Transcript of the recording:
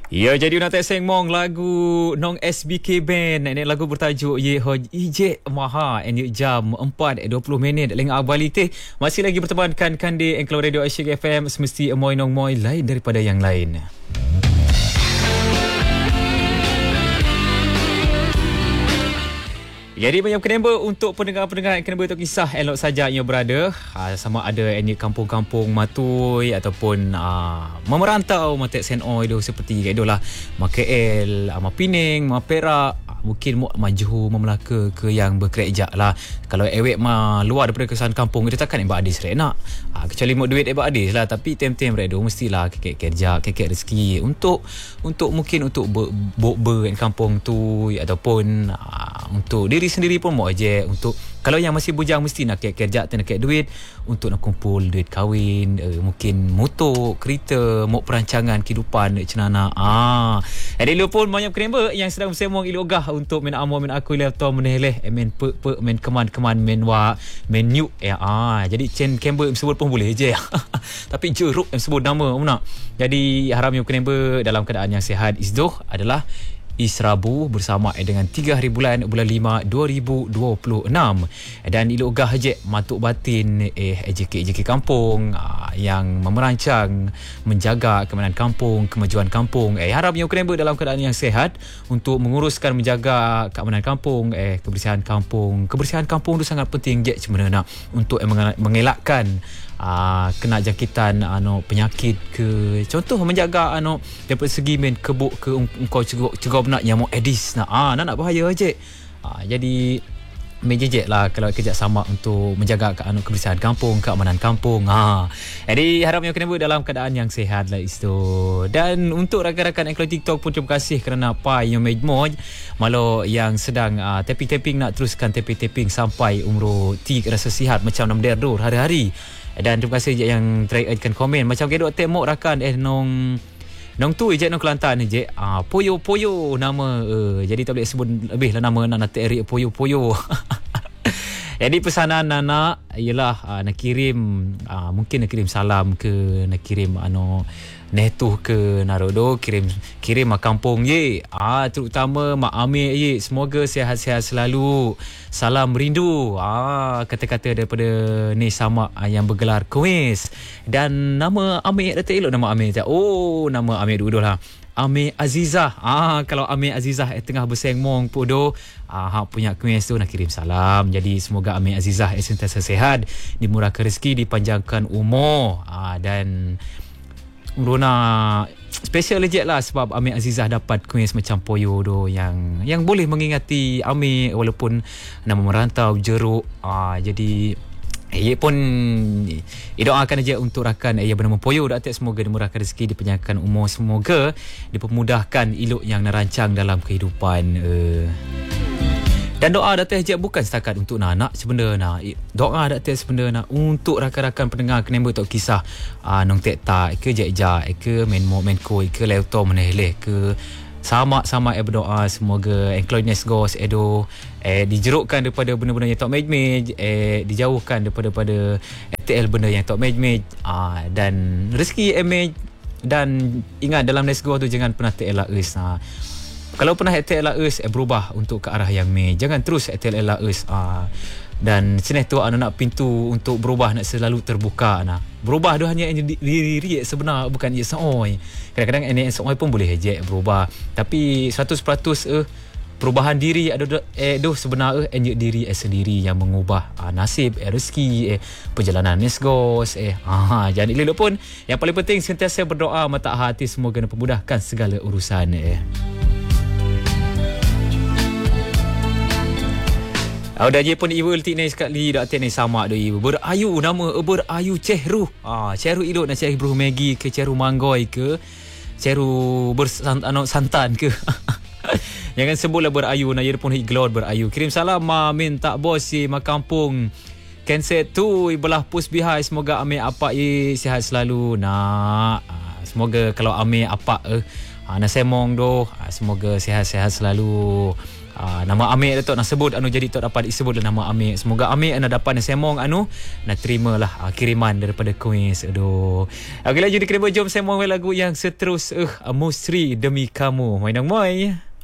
Ya, jadi nak tak sengmong lagu Nong SBK Band. Ini lagu bertajuk Ye Hoj Ije Maha. Ini jam 4:20 lengah balik teh. Masih lagi bertemankan Kande Engklau Radio Asyik FM. Semesti emoy nong moy lain daripada yang lain. Jadi banyak kenamba untuk pendengar-pendengar yang kenamba untuk kisah elok saja yang berada, sama ada ini kampung-kampung Matui ataupun memerantau matek Senoi tu seperti itulah KL, Pening, Perak, mungkin Johor, Melaka ke yang berkerja lah. Kalau ewek luar daripada kesan kampung itu takkan ebak adis rek nak. Kecuali mau duit ebak adis lah, tapi tem-tem rek tu mestilah kerja, rezeki untuk mungkin untuk ber kampung tu ataupun untuk diri sendiri pun mau aje. Untuk kalau yang masih bujang mesti nak kerja, nak duit untuk nak kumpul duit kahwin, mungkin motor, kereta, mau perancangan kehidupan cenana. Jadi lu pun banyak kenamba yang sedang bersemong ilogah untuk men amo men aku laptop meneleh men men keman men new jadi chen kember sebut pun boleh je. Tapi jeruk yang sebut nama nak. Jadi haram yang kenamba dalam keadaan yang sihat izdoh adalah Israbu bersama dengan 3 hari bulan 5 2026 dan ilogah je matuk batin JK kampung yang memerancang menjaga keamanan kampung, kemajuan kampung. Harap yang kenamba dalam keadaan yang sihat untuk menguruskan menjaga keamanan kampung, kebersihan kampung. Kebersihan kampung tu sangat penting je sebenarnya untuk mengelakkan kena jangkitan penyakit ke, contoh menjaga daripada segi men kebuk ke engkau cegah nak nyamuk Aedes nak bahaya je. Jadi menjejek lah kalau kerjasama untuk menjaga kebersihan kampung, keamanan kampung. Jadi harapnya kena dalam keadaan yang sihat lah itu. Dan untuk rakan-rakan Engkau TikTok pun terima kasih kerana pai yang mejmoj malu yang sedang tapping nak teruskan tapping sampai umur rasa sihat macam nam derdur hari-hari. Dan terima kasih je yang try-kan komen macam kedok tembok rakan nong tu je nong Kelantan je Poyo nama jadi tak boleh sebut lebih lah nama nak Eric Poyo. Jadi pesanan Nana ialah nak kirim mungkin nak kirim salam ke, nak kirim netuh ke Narodo, kirim kampung ye terutama mak Amir ye, semoga sihat-sihat selalu. Salam rindu kata-kata daripada ni sama yang bergelar kuis. Dan nama Amir tak elok nama Amir tak. Nama Amir dulu lah, Amir Azizah. Kalau Amir Azizah tengah bersengmong podo punya kuis tu nak kirim salam. Jadi semoga Amir Azizah sentiasa sihat, dimurahkan rezeki, dipanjangkan umur dan Rona special legit lah sebab Amir Azizah dapat kuis macam Poyo tu yang boleh mengingati Amir walaupun nama merantau jeruk. Jadi ia pun doakan aja untuk rakan ia bernama Poyo dapat semoga dimurahkan rezeki, dipanjangkan umur, semoga dipermudahkan ilok yang nerancang dalam kehidupan. Dan doa datang je bukan setakat untuk anak sebenarnya. Doa datang sebenarnya untuk rakan-rakan pendengar kenapa untuk kisah nong tak ke jek-jek ke menko ke laptop meneleh ke sama-sama berdoa semoga Encloiness Ghost Edo dijerukkan daripada benda-benda yang tak mej-mej, dijauhkan daripada ATL benda yang tak mej-mej, dan rezeki emej. Dan ingat dalam Let's Go tu jangan pernah TLAS. Kalau pernah ATLAS berubah untuk ke arah yang mej, jangan terus ATLAS. Dan sini tu nak pintu untuk berubah nak selalu terbuka. Berubah tu hanya diri sebenar, bukan ia seoi. Kadang-kadang ini seoi pun boleh je berubah, tapi 100% perubahan diri ada sebenar diri sendiri yang mengubah nasib, rezeki, perjalanan nesgos. Jangan elok pun. Yang paling penting sentiasa berdoa mata hati semoga mempermudahkan segala urusan. Dah je pun ibu ulti ni sekali dak ni sama dah ibu. Berayu nama berayu Cehru. Cehru ilok nak Cehru Maggi ke Cehru Manggoy ke Cehru santan ke. Jangan sebutlah berayu nak dia pun iglor berayu. Kirim salam min tak bos si makampung. Kenset tu belah pus bihai, semoga Amir apa sihat selalu nak. Semoga kalau Amir apa nak semong doh, semoga sihat-sihat selalu. Nama Amir tok nak sebut anu jadi tok dapat disebut nama Amir. Semoga Amir anda dapat semong anu nak terimalah kiriman daripada kuis. Aduh. Okey, lanjut di kena jom semong lagu yang seterus Musri Demi Kamu. Main dong moi.